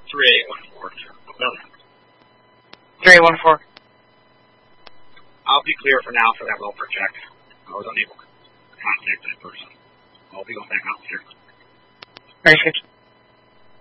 3814. 3814. I'll be clear for now for that welfare check. I was unable to contact that person. I'll be going back out here. Very good.